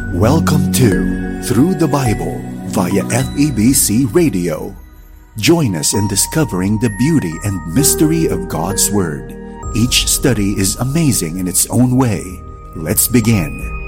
Welcome to Through the Bible via FEBC Radio. Join us in discovering the beauty and mystery of God's Word. Each study is amazing in its own way. Let's begin.